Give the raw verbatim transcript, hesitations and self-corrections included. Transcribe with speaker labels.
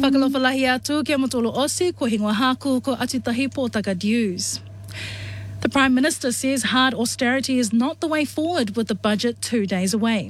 Speaker 1: Whakalofalahi atu kia matolo osi ko hingoa haku ko Atitahi Pōtaka News. The Prime Minister says hard austerity is not the way forward with the budget two days away.